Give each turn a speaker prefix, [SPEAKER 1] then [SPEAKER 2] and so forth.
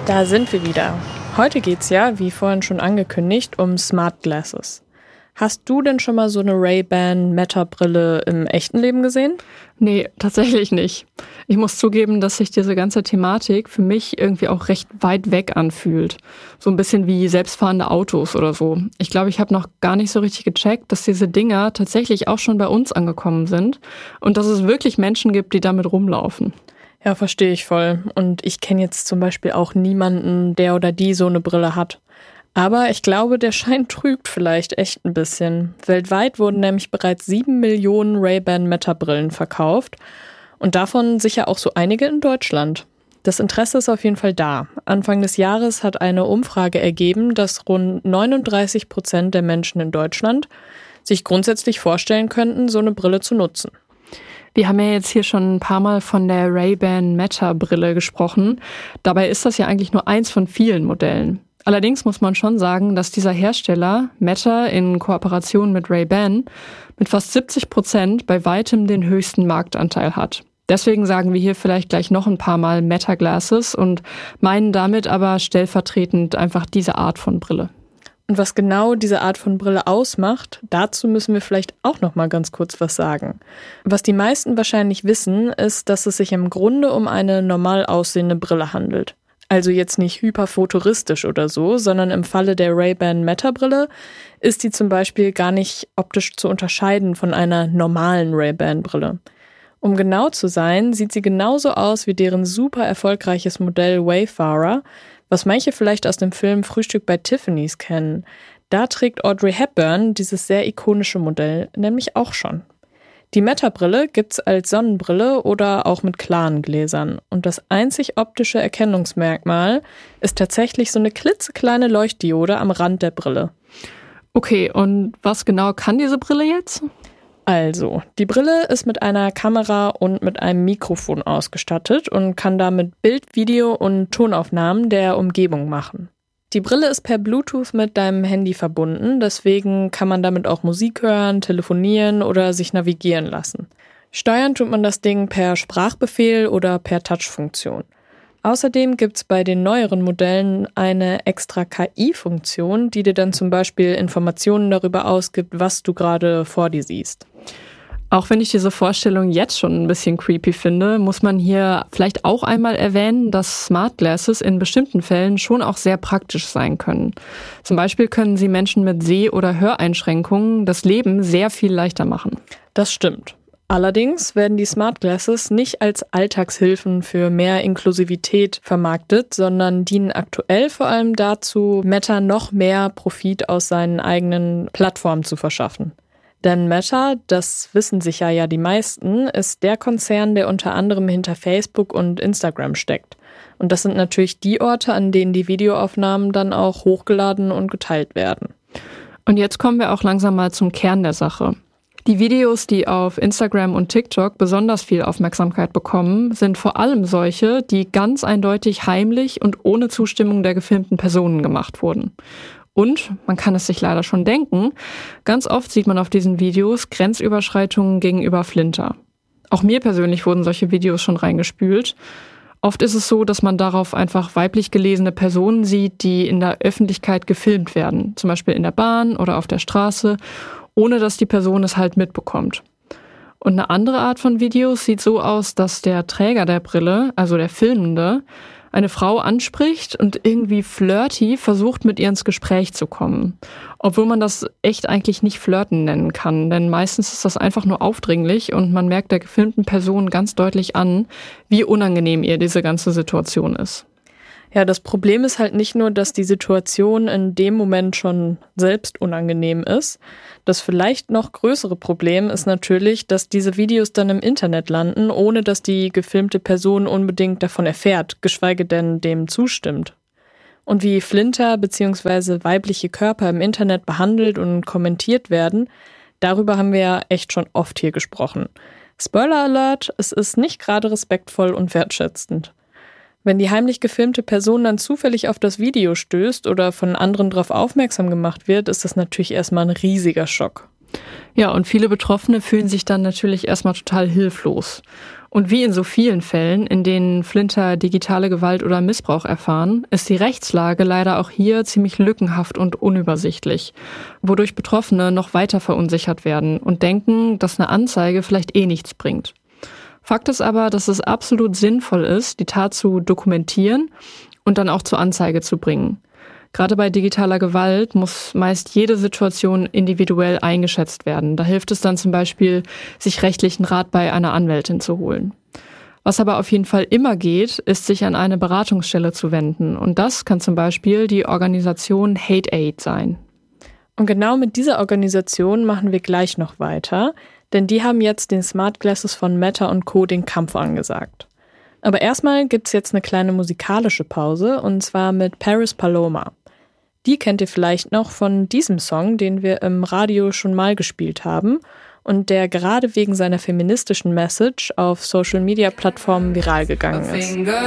[SPEAKER 1] Da sind wir wieder. Heute geht's ja, wie vorhin schon angekündigt, um Smart Glasses. Hast du denn schon mal so eine Ray-Ban Meta-Brille im echten Leben gesehen?
[SPEAKER 2] Nee, tatsächlich nicht. Ich muss zugeben, dass sich diese ganze Thematik für mich irgendwie auch recht weit weg anfühlt. So ein bisschen wie selbstfahrende Autos oder so. Ich glaube, ich habe noch gar nicht so richtig gecheckt, dass diese Dinger tatsächlich auch schon bei uns angekommen sind und dass es wirklich Menschen gibt, die damit rumlaufen.
[SPEAKER 1] Ja, verstehe ich voll. Und ich kenne jetzt zum Beispiel auch niemanden, der oder die so eine Brille hat. Aber ich glaube, der Schein trügt vielleicht echt ein bisschen. Weltweit wurden nämlich bereits 7 Millionen Ray-Ban Meta-Brillen verkauft und davon sicher auch so einige in Deutschland. Das Interesse ist auf jeden Fall da. Anfang des Jahres hat eine Umfrage ergeben, dass rund 39% der Menschen in Deutschland sich grundsätzlich vorstellen könnten, so eine Brille zu nutzen.
[SPEAKER 2] Wir haben ja jetzt hier schon ein paar Mal von der Ray-Ban Meta-Brille gesprochen. Dabei ist das ja eigentlich nur eins von vielen Modellen. Allerdings muss man schon sagen, dass dieser Hersteller, Meta, in Kooperation mit Ray-Ban, mit fast 70% bei weitem den höchsten Marktanteil hat. Deswegen sagen wir hier vielleicht gleich noch ein paar Mal Meta Glasses und meinen damit aber stellvertretend einfach diese Art von Brille.
[SPEAKER 1] Und was genau diese Art von Brille ausmacht, dazu müssen wir vielleicht auch noch mal ganz kurz was sagen. Was die meisten wahrscheinlich wissen, ist, dass es sich im Grunde um eine normal aussehende Brille handelt. Also jetzt nicht hyperfuturistisch oder so, sondern im Falle der Ray-Ban Meta-Brille ist die zum Beispiel gar nicht optisch zu unterscheiden von einer normalen Ray-Ban-Brille. Um genau zu sein, sieht sie genauso aus wie deren super erfolgreiches Modell Wayfarer, was manche vielleicht aus dem Film Frühstück bei Tiffany's kennen. Da trägt Audrey Hepburn dieses sehr ikonische Modell nämlich auch schon. Die Meta-Brille gibt's als Sonnenbrille oder auch mit klaren Gläsern. Und das einzig optische Erkennungsmerkmal ist tatsächlich so eine klitzekleine Leuchtdiode am Rand der Brille.
[SPEAKER 2] Okay, und was genau kann diese Brille jetzt?
[SPEAKER 1] Also, die Brille ist mit einer Kamera und mit einem Mikrofon ausgestattet und kann damit Bild-, Video- und Tonaufnahmen der Umgebung machen. Die Brille ist per Bluetooth mit deinem Handy verbunden, deswegen kann man damit auch Musik hören, telefonieren oder sich navigieren lassen. Steuern tut man das Ding per Sprachbefehl oder per Touchfunktion. Außerdem gibt's bei den neueren Modellen eine extra KI-Funktion, die dir dann zum Beispiel Informationen darüber ausgibt, was du gerade vor dir siehst.
[SPEAKER 2] Auch wenn ich diese Vorstellung jetzt schon ein bisschen creepy finde, muss man hier vielleicht auch einmal erwähnen, dass Smart Glasses in bestimmten Fällen schon auch sehr praktisch sein können. Zum Beispiel können sie Menschen mit Seh- oder Höreinschränkungen das Leben sehr viel leichter machen.
[SPEAKER 1] Das stimmt. Allerdings werden die Smart Glasses nicht als Alltagshilfen für mehr Inklusivität vermarktet, sondern dienen aktuell vor allem dazu, Meta noch mehr Profit aus seinen eigenen Plattformen zu verschaffen. Denn Meta, das wissen sicher ja die meisten, ist der Konzern, der unter anderem hinter Facebook und Instagram steckt. Und das sind natürlich die Orte, an denen die Videoaufnahmen dann auch hochgeladen und geteilt werden.
[SPEAKER 2] Und jetzt kommen wir auch langsam mal zum Kern der Sache. Die Videos, die auf Instagram und TikTok besonders viel Aufmerksamkeit bekommen, sind vor allem solche, die ganz eindeutig heimlich und ohne Zustimmung der gefilmten Personen gemacht wurden. Und, man kann es sich leider schon denken, ganz oft sieht man auf diesen Videos Grenzüberschreitungen gegenüber Flinter. Auch mir persönlich wurden solche Videos schon reingespült. Oft ist es so, dass man darauf einfach weiblich gelesene Personen sieht, die in der Öffentlichkeit gefilmt werden, zum Beispiel in der Bahn oder auf der Straße, ohne dass die Person es halt mitbekommt. Und eine andere Art von Videos sieht so aus, dass der Träger der Brille, also der Filmende, eine Frau anspricht und irgendwie flirty versucht, mit ihr ins Gespräch zu kommen. Obwohl man das echt eigentlich nicht flirten nennen kann, denn meistens ist das einfach nur aufdringlich und man merkt der gefilmten Person ganz deutlich an, wie unangenehm ihr diese ganze Situation ist.
[SPEAKER 1] Ja, das Problem ist halt nicht nur, dass die Situation in dem Moment schon selbst unangenehm ist. Das vielleicht noch größere Problem ist natürlich, dass diese Videos dann im Internet landen, ohne dass die gefilmte Person unbedingt davon erfährt, geschweige denn dem zustimmt. Und wie Flinter bzw. weibliche Körper im Internet behandelt und kommentiert werden, darüber haben wir ja echt schon oft hier gesprochen. Spoiler Alert, es ist nicht gerade respektvoll und wertschätzend. Wenn die heimlich gefilmte Person dann zufällig auf das Video stößt oder von anderen darauf aufmerksam gemacht wird, ist das natürlich erstmal ein riesiger Schock.
[SPEAKER 2] Ja, und viele Betroffene fühlen sich dann natürlich erstmal total hilflos. Und wie in so vielen Fällen, in denen Flinter digitale Gewalt oder Missbrauch erfahren, ist die Rechtslage leider auch hier ziemlich lückenhaft und unübersichtlich, wodurch Betroffene noch weiter verunsichert werden und denken, dass eine Anzeige vielleicht nichts bringt. Fakt ist aber, dass es absolut sinnvoll ist, die Tat zu dokumentieren und dann auch zur Anzeige zu bringen. Gerade bei digitaler Gewalt muss meist jede Situation individuell eingeschätzt werden. Da hilft es dann zum Beispiel, sich rechtlichen Rat bei einer Anwältin zu holen. Was aber auf jeden Fall immer geht, ist, sich an eine Beratungsstelle zu wenden. Und das kann zum Beispiel die Organisation Hate Aid sein.
[SPEAKER 1] Und genau mit dieser Organisation machen wir gleich noch weiter, denn die haben jetzt den Smart Glasses von Meta und Co. den Kampf angesagt. Aber erstmal gibt's jetzt eine kleine musikalische Pause, und zwar mit Paris Paloma. Die kennt ihr vielleicht noch von diesem Song, den wir im Radio schon mal gespielt haben und der gerade wegen seiner feministischen Message auf Social-Media-Plattformen viral gegangen ist.